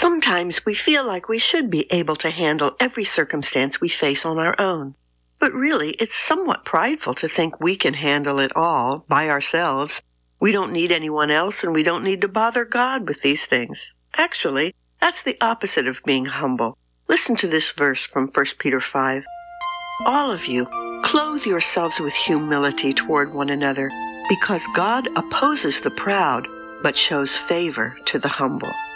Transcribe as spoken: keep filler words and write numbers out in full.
Sometimes we feel like we should be able to handle every circumstance we face on our own. But really, it's somewhat prideful to think we can handle it all by ourselves. We don't need anyone else, and we don't need to bother God with these things. Actually, that's the opposite of being humble. Listen to this verse from First Peter five. All of you, clothe yourselves with humility toward one another, because God opposes the proud, but shows favor to the humble.